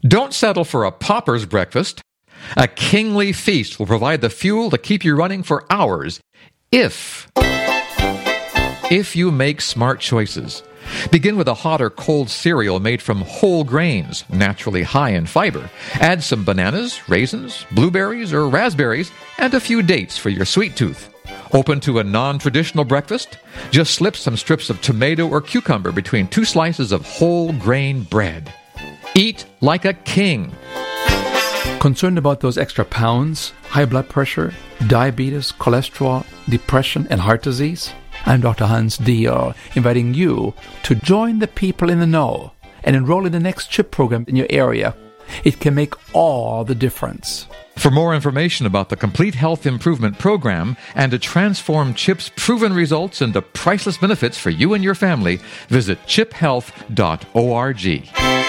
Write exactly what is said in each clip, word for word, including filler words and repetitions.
Don't settle for a pauper's breakfast. A kingly feast will provide the fuel to keep you running for hours if, if you make smart choices. Begin with a hot or cold cereal made from whole grains, naturally high in fiber. Add some bananas, raisins, blueberries, or raspberries, and a few dates for your sweet tooth. Open to a non-traditional breakfast? Just slip some strips of tomato or cucumber between two slices of whole grain bread. Eat like a king. Concerned about those extra pounds, high blood pressure, diabetes, cholesterol, depression, and heart disease? I'm Doctor Hans Diehl, inviting you to join the people in the know and enroll in the next CHIP program in your area. It can make all the difference. For more information about the Complete Health Improvement Program and to transform CHIP's proven results into priceless benefits for you and your family, visit chip health dot org.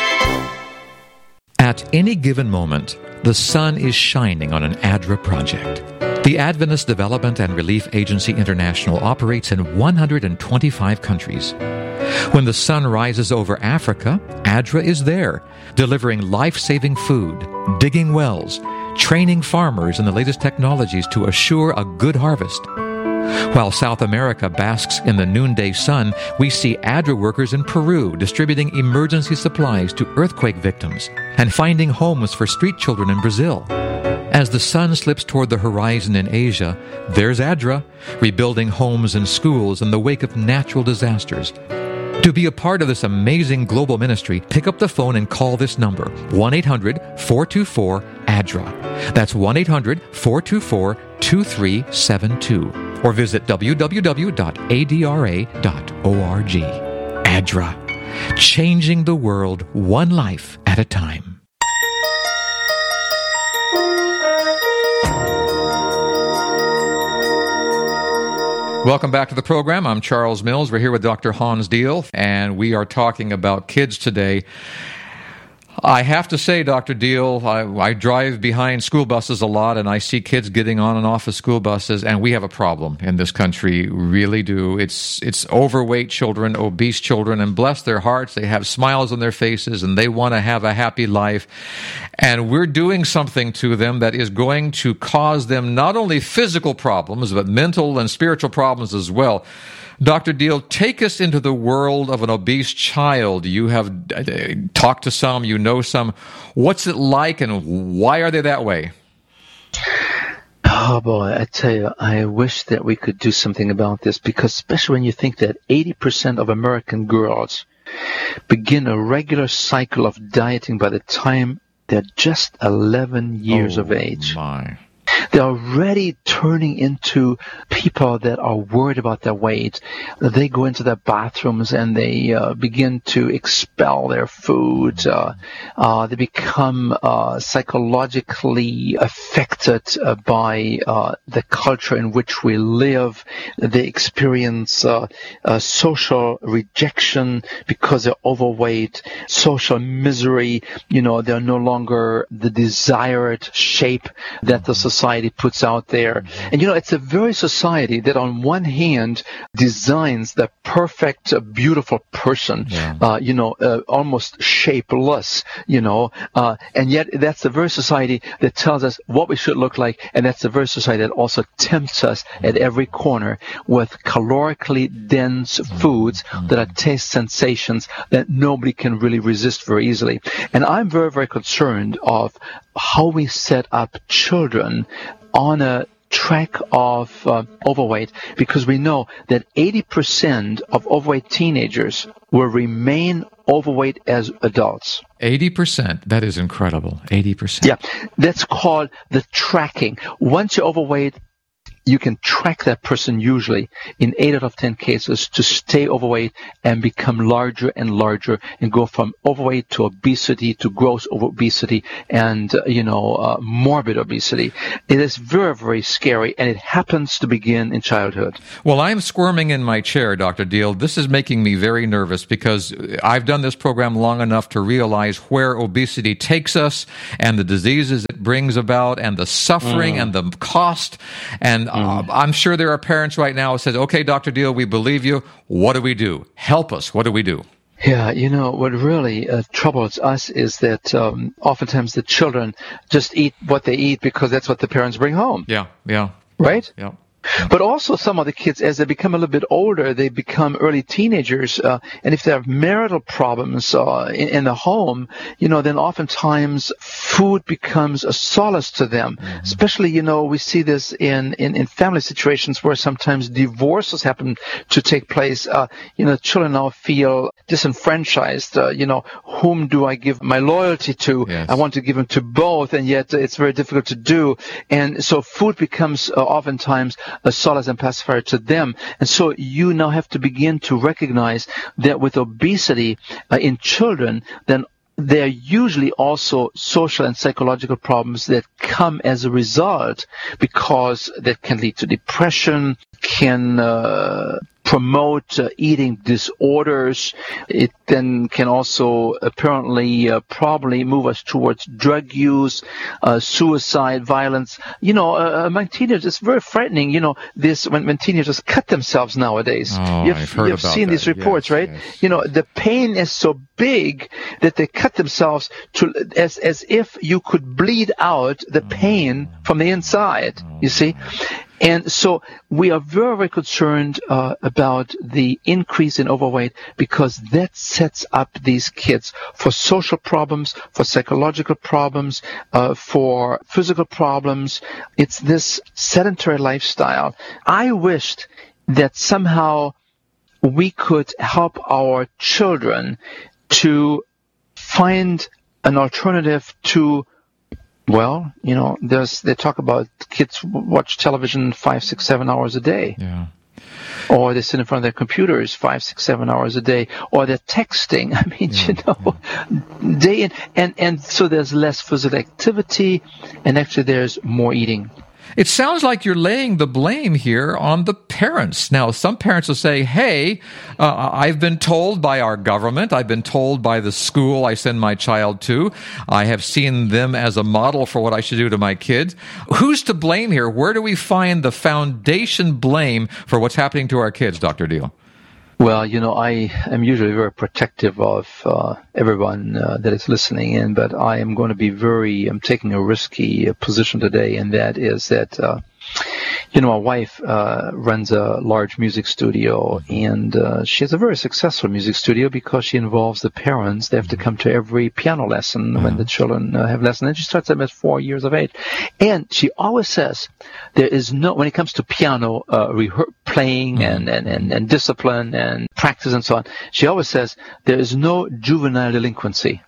At any given moment, the sun is shining on an A D R A project. The Adventist Development and Relief Agency International operates in one hundred twenty-five countries. When the sun rises over Africa, A D R A is there, delivering life-saving food, digging wells, training farmers in the latest technologies to assure a good harvest. While South America basks in the noonday sun, we see A D R A workers in Peru distributing emergency supplies to earthquake victims and finding homes for street children in Brazil. As the sun slips toward the horizon in Asia, there's A D R A, rebuilding homes and schools in the wake of natural disasters. To be a part of this amazing global ministry, pick up the phone and call this number, one eight hundred four two four A D R A. That's one eight hundred four two four two three seven two. Or visit w w w dot a d r a dot org. A D R A, changing the world one life at a time. Welcome back to the program. I'm Charles Mills. We're here with Doctor Hans Diehl, and we are talking about kids today. I have to say, Doctor Diehl, I, I drive behind school buses a lot, and I see kids getting on and off of school buses, and we have a problem in this country, really do. It's it's overweight children, obese children, and bless their hearts, they have smiles on their faces, and they want to have a happy life. And we're doing something to them that is going to cause them not only physical problems, but mental and spiritual problems as well. Doctor Diehl, take us into the world of an obese child. You have uh, talked to some, you know some. What's it like, and why are they that way? Oh, boy, I tell you, I wish that we could do something about this, because especially when you think that eighty percent of American girls begin a regular cycle of dieting by the time they're just eleven years oh, of age. My. They're already turning into people that are worried about their weight. They go into their bathrooms and they uh, begin to expel their food. Uh, uh, they become uh, psychologically affected uh, by uh, the culture in which we live. They experience uh, uh, social rejection because they're overweight, social misery. You know, they're no longer the desired shape that the society puts out there. And, you know, it's a very society that on one hand designs the perfect, uh, beautiful person, yeah. uh, you know, uh, almost shapeless, you know, uh, and yet that's the very society that tells us what we should look like, and that's the very society that also tempts us at every corner with calorically dense foods that are taste sensations that nobody can really resist very easily. And I'm very, very concerned of how we set up children on a track of uh, overweight, because we know that eighty percent of overweight teenagers will remain overweight as adults. eighty percent. That is incredible. eighty percent. Yeah. That's called the tracking. Once you're overweight, you can track that person usually in eight out of ten cases to stay overweight and become larger and larger and go from overweight to obesity to gross obesity and, uh, you know, uh, morbid obesity. It is very, very scary, and it happens to begin in childhood. Well, I'm squirming in my chair, Doctor Diehl. This is making me very nervous because I've done this program long enough to realize where obesity takes us and the diseases it brings about and the suffering mm. and the cost. And Uh, I'm sure there are parents right now who says, okay, Doctor Diehl, we believe you. What do we do? Help us. What do we do? Yeah, you know, what really uh, troubles us is that um, oftentimes the children just eat what they eat because that's what the parents bring home. Yeah, yeah. Right? Yeah. But also some of the kids, as they become a little bit older, they become early teenagers, uh, and if they have marital problems uh, in, in the home, you know, then oftentimes food becomes a solace to them. Mm-hmm. Especially, you know, we see this in, in, in family situations where sometimes divorces happen to take place. Uh, you know, children now feel disenfranchised. Uh, you know, whom do I give my loyalty to? Yes. I want to give them to both, and yet it's very difficult to do. And so food becomes uh, oftentimes a solace and pacifier to them. And so you now have to begin to recognize that with obesity uh, in children, then there are usually also social and psychological problems that come as a result, because that can lead to depression, can uh, promote uh, eating disorders. It then can also apparently uh, probably move us towards drug use, uh, suicide, violence. You know, uh, among teenagers, it's very frightening. You know, this when, when teenagers cut themselves nowadays. Oh, you've, I've heard you've about seen that. these reports, yes, right? Yes. You know, the pain is so big that they cut themselves to as as if you could bleed out the pain from the inside. You see. And so we are very, very concerned uh, about the increase in overweight, because that sets up these kids for social problems, for psychological problems, uh, for physical problems. It's this sedentary lifestyle. I wished that somehow we could help our children to find an alternative to, well, you know, there's they talk about kids watch television five, six, seven hours a day. Yeah. Or they sit in front of their computers five, six, seven hours a day. Or they're texting. I mean, yeah, you know, yeah. day in. And, and so there's less physical activity, and actually there's more eating. It sounds like you're laying the blame here on the parents. Now, some parents will say, hey, uh, I've been told by our government, I've been told by the school I send my child to, I have seen them as a model for what I should do to my kids. Who's to blame here? Where do we find the foundation blame for what's happening to our kids, Doctor Deal? Well, you know, I am usually very protective of uh, everyone uh, that is listening in, but I am going to be very, I'm taking a risky uh, position today, and that is that, uh, you know, my wife uh, runs a large music studio, and uh, she has a very successful music studio because she involves the parents. They have to come to every piano lesson mm-hmm. when the children uh, have lessons, and she starts them at four years of age. And she always says there is no, when it comes to piano uh, rehe- playing and, and, and, and discipline and practice and so on, she always says there is no juvenile delinquency.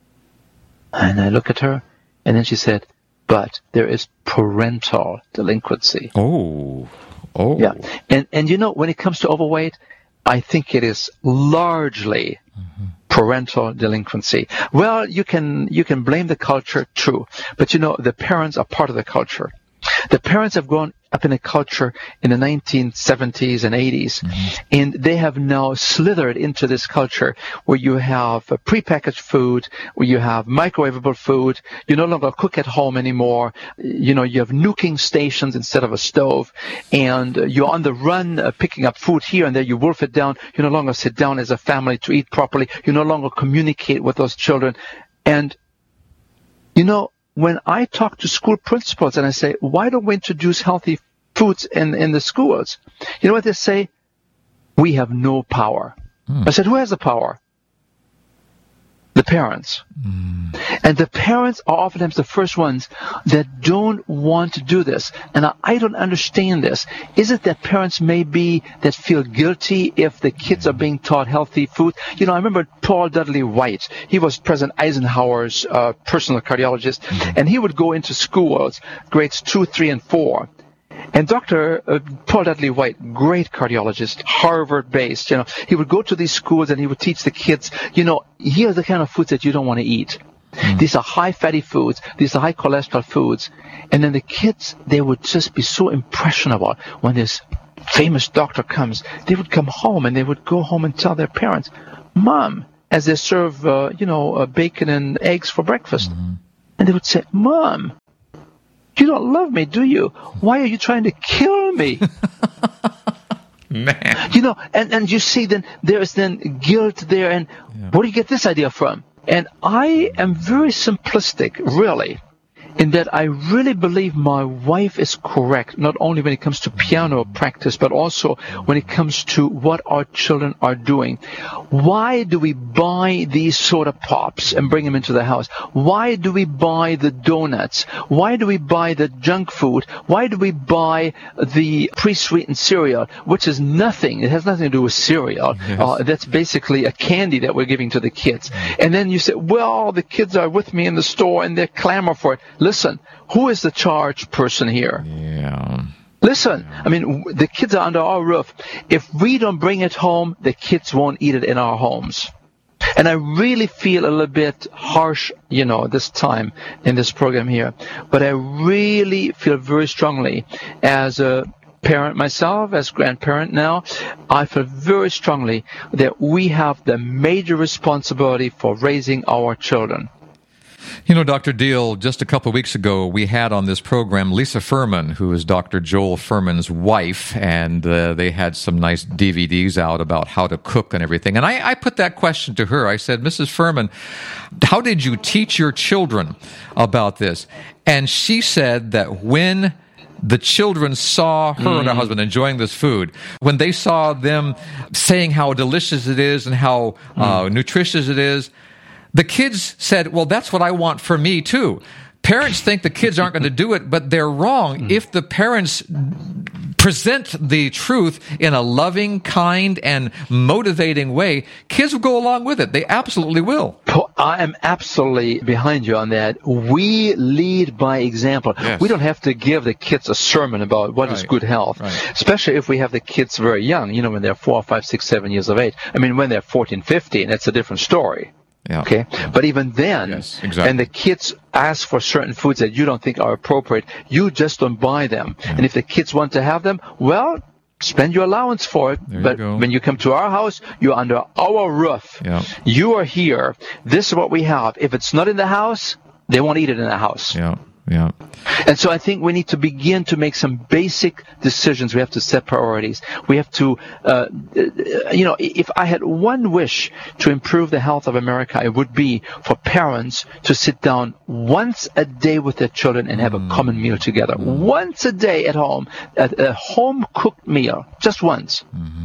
And I look at her, and then she said, but there is parental delinquency. Oh, oh. Yeah. And, and you know, when it comes to overweight, I think it is largely mm-hmm. parental delinquency. Well, you can, you can blame the culture, true. But you know, the parents are part of the culture. The parents have grown up in a culture in the nineteen seventies and eighties, mm-hmm. and they have now slithered into this culture where you have uh, prepackaged food, where you have microwavable food, you no longer cook at home anymore, you know, you have nuking stations instead of a stove, and uh, you're on the run uh, picking up food here and there, you wolf it down, you no longer sit down as a family to eat properly, you no longer communicate with those children. And, you know, when I talk to school principals and I say, why don't we introduce healthy foods in, in the schools? You know what they say? We have no power. Mm. I said, who has the power? The parents. Mm. And the parents are oftentimes the first ones that don't want to do this. And I, I don't understand this. Is it that parents maybe that feel guilty if the kids are being taught healthy food? You know, I remember Paul Dudley White. He was President Eisenhower's uh, personal cardiologist. Mm. And he would go into schools, grades two, three, and four. And Doctor Uh, Paul Dudley White, great cardiologist, Harvard-based, you know, he would go to these schools and he would teach the kids, you know, here are the kind of foods that you don't want to eat. Mm. These are high-fatty foods. These are high-cholesterol foods. And then the kids, they would just be so impressionable when this famous doctor comes. They would come home and they would go home and tell their parents, Mom, as they serve, uh, you know, uh, bacon and eggs for breakfast. Mm-hmm. And they would say, Mom, you don't love me, do you? Why are you trying to kill me? Man. You know, and, and you see then there is then guilt there. And Yeah. where do you get this idea from? And I am very simplistic, really, in that I really believe my wife is correct, not only when it comes to piano practice, but also when it comes to what our children are doing. Why do we buy these soda pops and bring them into the house? Why do we buy the donuts? Why do we buy the junk food? Why do we buy the pre-sweetened cereal, which is nothing? It has nothing to do with cereal. Yes. Uh, that's basically a candy that we're giving to the kids. And then you say, well, the kids are with me in the store and they clamor for it. Listen, who is the charged person here? Yeah. Listen, I mean, w- the kids are under our roof. If we don't bring it home, the kids won't eat it in our homes. And I really feel a little bit harsh, you know, this time in this program here. But I really feel very strongly as a parent myself, as grandparent now, I feel very strongly that we have the major responsibility for raising our children. You know, Doctor Deal, just a couple of weeks ago, we had on this program Lisa Furman, who is Doctor Joel Furman's wife, and uh, they had some nice D V Ds out about how to cook and everything. And I, I put that question to her. I said, Missus Furman, how did you teach your children about this? And she said that when the children saw her and her husband enjoying this food, when they saw them saying how delicious it is and how uh, nutritious it is, the kids said, well, that's what I want for me, too. Parents think the kids aren't going to do it, but they're wrong. Mm. If the parents present the truth in a loving, kind, and motivating way, kids will go along with it. They absolutely will. I am absolutely behind you on that. We lead by example. Yes. We don't have to give the kids a sermon about what Right. is good health, Right. especially if we have the kids very young, you know, when they're four, five, six, seven years of age. I mean, when they're fourteen, fifteen, that's a different story. Yeah. Okay, but even then, Yes, exactly. and the kids ask for certain foods that you don't think are appropriate, you just don't buy them. Yeah. And if the kids want to have them, well, spend your allowance for it. There you but go. when you come to our house, you're under our roof. Yeah. You are here. This is what we have. If it's not in the house, they won't eat it in the house. Yeah. Yeah. And so I think we need to begin to make some basic decisions. We have to set priorities. We have to, uh, you know, if I had one wish to improve the health of America, it would be for parents to sit down once a day with their children and have a common meal together. Once a day at home, a, a home-cooked meal, just once.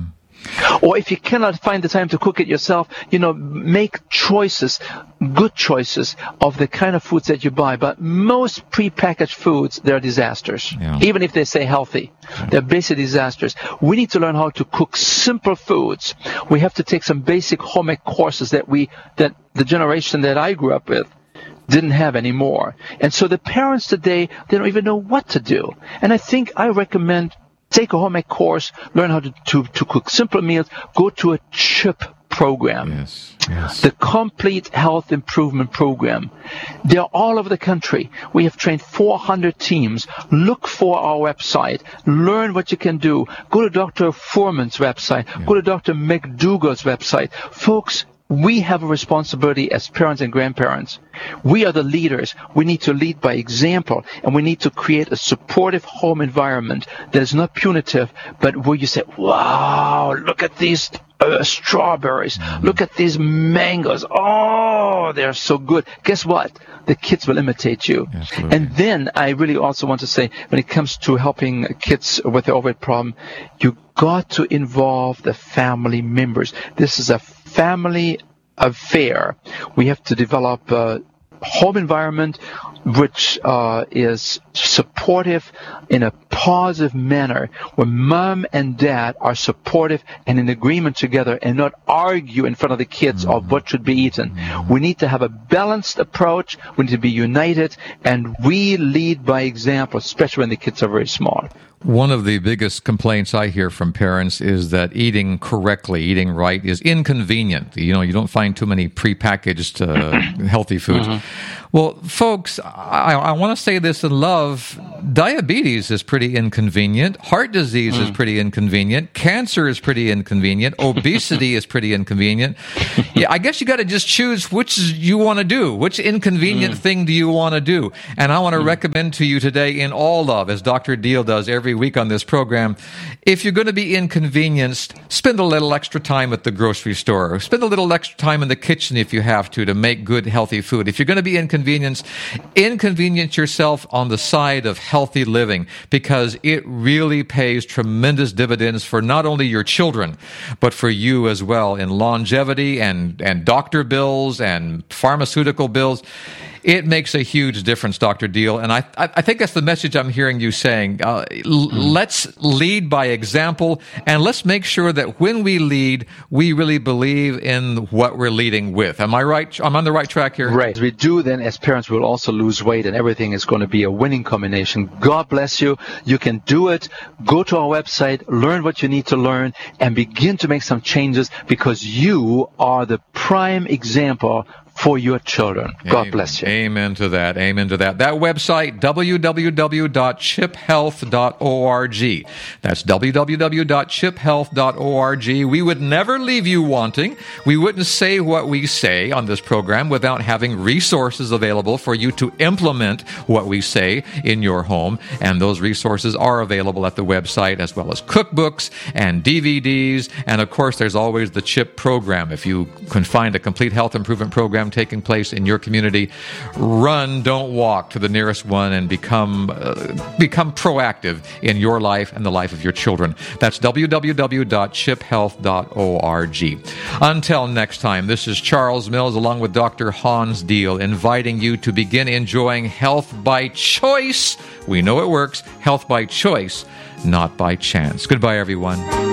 Or if you cannot find the time to cook it yourself, you know, make choices, good choices of the kind of foods that you buy. But most prepackaged foods, they're disasters. Yeah. Even if they say healthy, they're basically disasters. We need to learn how to cook simple foods. We have to take some basic home ec courses that we, that the generation that I grew up with didn't have anymore. And so the parents today, they don't even know what to do. And I think I recommend take a home ec course, learn how to, to, to cook simple meals, go to a CHIP program. Yes. Yes. The Complete Health Improvement Program. They're all over the country. We have trained four hundred teams. Look for our website. Learn what you can do. Go to Doctor Foreman's website. Yeah. Go to Doctor McDougall's website. Folks, we have a responsibility as parents and grandparents. We are the leaders. We need to lead by example, and we need to create a supportive home environment that is not punitive, but where you say, wow, look at these uh, strawberries. Look at these mangoes. Oh, they're so good. Guess what? The kids will imitate you. Absolutely. And then I really also want to say, when it comes to helping kids with the overweight problem, you got to involve the family members. This is a family affair. We have to develop a home environment which uh, is supportive in a positive manner, where mom and dad are supportive and in agreement together and not argue in front of the kids mm-hmm. of what should be eaten. Mm-hmm. We need to have a balanced approach. We need to be united, and we lead by example, especially when the kids are very small. One of the biggest complaints I hear from parents is that eating correctly, eating right, is inconvenient. You know, you don't find too many prepackaged uh, healthy foods. Mm-hmm. Well, folks, I, I want to say this in love. diabetes is pretty inconvenient. Heart disease mm. is pretty inconvenient. Cancer is pretty inconvenient. Obesity is pretty inconvenient. Yeah, I guess you got to just choose which you want to do. Which inconvenient mm. thing do you want to do? And I want to mm. recommend to you today in all of, as Doctor Deal does every week on this program, if you're going to be inconvenienced, spend a little extra time at the grocery store. Spend a little extra time in the kitchen if you have to, to make good, healthy food. If you're going to be inconvenienced, inconvenience yourself on the side of healthy living, because it really pays tremendous dividends for not only your children, but for you as well in longevity and, and doctor bills and pharmaceutical bills. It makes a huge difference, Doctor Deal, and I I think that's the message I'm hearing you saying. Uh, l- mm. Let's lead by example, and let's make sure that when we lead, we really believe in what we're leading with. Am I right? I'm on the right track here? Right. As we do, then as parents, we'll also lose weight, and everything is going to be a winning combination. God bless you. You can do it. Go to our website, learn what you need to learn, and begin to make some changes, because you are the prime example for your children. God Amen. Bless you. Amen to that. Amen to that. That website, w w w dot chip health dot org. That's w w w dot chip health dot org. We would never leave you wanting. We wouldn't say what we say on this program without having resources available for you to implement what we say in your home. And those resources are available at the website, as well as cookbooks and D V Ds. And of course, there's always the CHIP program. If you can find a complete health improvement program taking place in your community, run, don't walk to the nearest one and become uh, become proactive in your life and the life of your children. That's w w w dot chip health dot org. Until next time, this is Charles Mills along with Doctor Hans Deal, inviting you to begin enjoying health by choice. We know it works. Health by choice, not by chance. Goodbye, everyone.